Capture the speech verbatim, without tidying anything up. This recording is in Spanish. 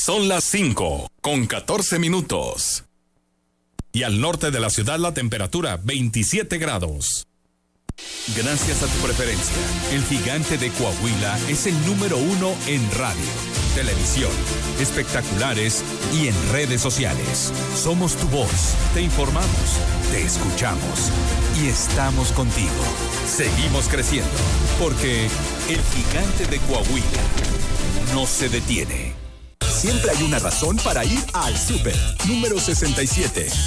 Son las cinco con catorce minutos. Y al norte de la ciudad la temperatura veintisiete grados. Gracias a tu preferencia, el Gigante de Coahuila es el número uno en radio, televisión, espectaculares y en redes sociales. Somos tu voz, te informamos, te escuchamos y estamos contigo. Seguimos creciendo, porque el Gigante de Coahuila no se detiene. Siempre hay una razón para ir al súper. Número sesenta y siete.